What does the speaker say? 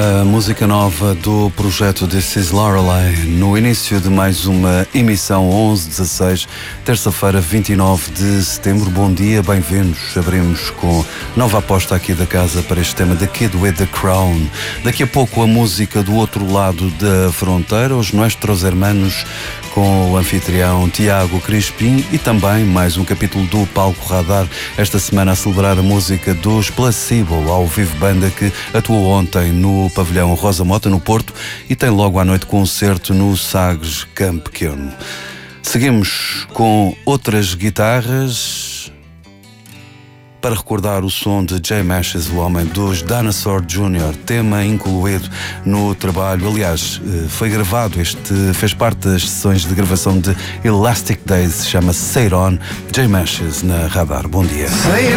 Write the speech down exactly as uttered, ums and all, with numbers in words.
A música nova do projeto This Is Lorelei, no início de mais uma emissão onze dezasseis, terça-feira, vinte e nove de setembro. Bom dia, bem-vindos. Abrimos com nova aposta aqui da casa para este tema The Kid with the Crown. Daqui a pouco a música do outro lado da fronteira, os Nuestros Hermanos, com o anfitrião Tiago Crispim, e também mais um capítulo do Palco Radar, esta semana a celebrar a música dos Placebo, ao vivo banda que atuou ontem no pavilhão Rosa Mota, no Porto, e tem logo à noite concerto no Sagres Campo Pequeno. Seguimos com outras guitarras para recordar o som de Jay Mashes, o homem dos Dinosaur Júnior, tema incluído no trabalho. Aliás, foi gravado, este fez parte das sessões de gravação de Elastic Days, chama-se Say It On. Jay Mashes na Radar. Bom dia.